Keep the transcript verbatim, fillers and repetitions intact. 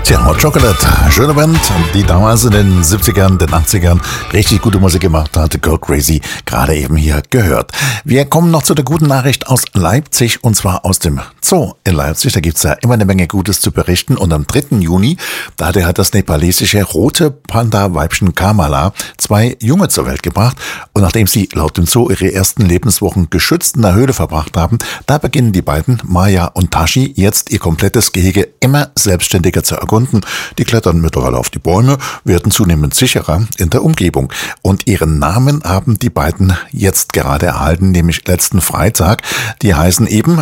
Tja, Hot Chocolate, schöne Band, die damals in den siebzigern, den achtzigern richtig gute Musik gemacht hat. Go Crazy, gerade eben hier gehört. Wir kommen noch zu der guten Nachricht aus Leipzig, und zwar aus dem Zoo in Leipzig. Da gibt's ja immer eine Menge Gutes zu berichten. Und am dritten Juni, da hat er das nepalesische rote Panda-Weibchen Kamala zwei Junge zur Welt gebracht. Und nachdem sie laut dem Zoo ihre ersten Lebenswochen geschützt in der Höhle verbracht haben, da beginnen die beiden, Maya und Tashi, jetzt ihr komplettes Gehege immer selbstständiger zu erkunden. Die klettern mittlerweile auf die Bäume, werden zunehmend sicherer in der Umgebung. Und ihren Namen haben die beiden jetzt gerade erhalten, nämlich letzten Freitag. Die heißen eben